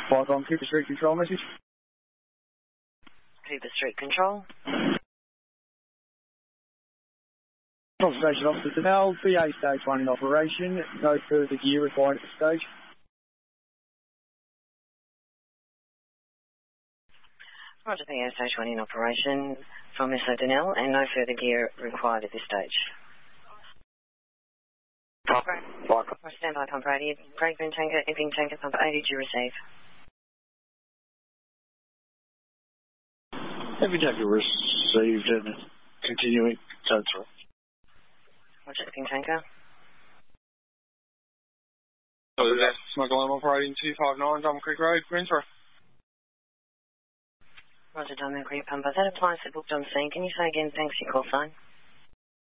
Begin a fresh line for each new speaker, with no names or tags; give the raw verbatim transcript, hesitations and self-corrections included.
Flight on Cooper Street Control message.
Cooper Street Control.
Observation Officer Danell, B A Stage one in operation. No further gear required at this stage.
Roger, B A Stage one in operation from Miss O'Donnell and no further gear required at this stage.
Flight.
Standby pump radio. Breakman tanker, Epping tanker pump eighty, do you receive?
Every tanker received and continuing. That's right.
Roger, Epping tanker.
So that's Smoke Alarm operating two five nine, Diamond Creek Road, Greensboro.
Roger, Diamond Creek pump. That applies to booked on scene. Can you say again, thanks, your call sign?